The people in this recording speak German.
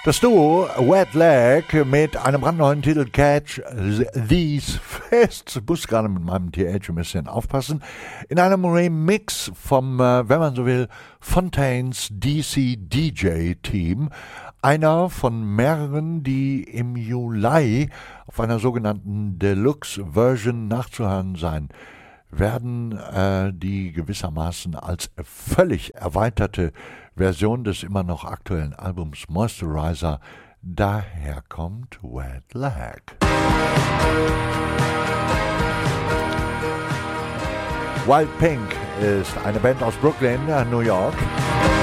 Das Duo Wet Leg mit einem brandneuen Titel Catch These Fists. Ich muss gerade mit meinem TH ein bisschen aufpassen. In einem Remix vom, wenn man so will, Fontaines DC DJ Team. Einer von mehreren, die im Juli auf einer sogenannten Deluxe-Version nachzuhören sein werden, die gewissermaßen als völlig erweiterte Version des immer noch aktuellen Albums Moisturizer daherkommt. Wet Leg. Wild Pink ist eine Band aus Brooklyn, New York.